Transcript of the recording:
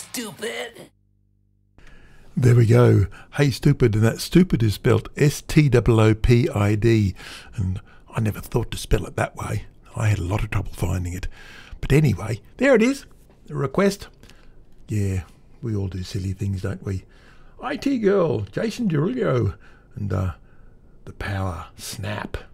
stupid. There we go. Hey stupid, and that stupid is spelled S-T-O-O-P-I-D, and I never thought to spell it that way. I had a lot of trouble finding it. But anyway, there it is, a request. Yeah, we all do silly things, don't we? IT Girl, Jason Derulo, and the Power Snap.